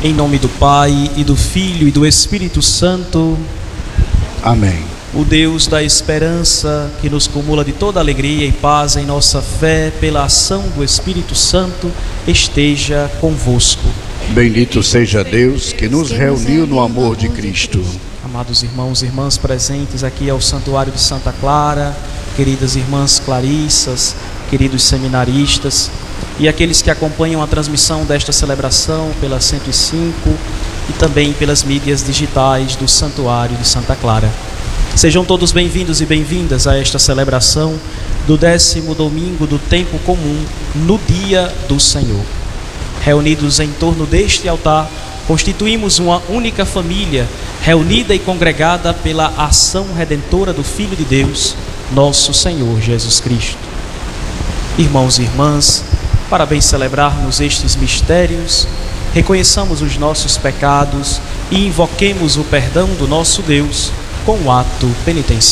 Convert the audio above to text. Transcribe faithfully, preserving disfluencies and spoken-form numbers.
Em nome do Pai, e do Filho, e do Espírito Santo. Amém. O Deus da esperança, que nos cumula de toda alegria e paz em nossa fé, pela ação do Espírito Santo, esteja convosco. Bendito seja Deus, que nos reuniu no amor de Cristo. Amados irmãos e irmãs presentes aqui ao Santuário de Santa Clara, queridas irmãs clarissas, queridos seminaristas, e aqueles que acompanham a transmissão desta celebração pela cento e cinco e também pelas mídias digitais do Santuário de Santa Clara. Sejam todos bem-vindos e bem-vindas a esta celebração do décimo domingo do tempo comum, no dia do Senhor. Reunidos em torno deste altar, constituímos uma única família, reunida e congregada pela ação redentora do Filho de Deus, nosso Senhor Jesus Cristo. Irmãos e irmãs, para bem celebrarmos estes mistérios, reconheçamos os nossos pecados e invoquemos o perdão do nosso Deus com o ato penitencial.